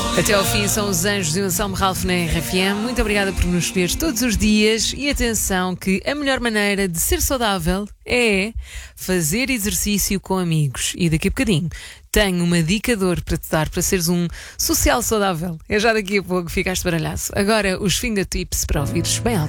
Até ao fim são os Anjos e o Anselmo Ralph na RFM. Muito obrigada por nos escolheres todos os dias. E atenção que a melhor maneira de ser saudável é fazer exercício com amigos. E daqui a bocadinho tenho uma dica de ouro para te dar para seres um social saudável. É já daqui a pouco, ficaste baralhado. Agora os fingertips para ouvires bem alto.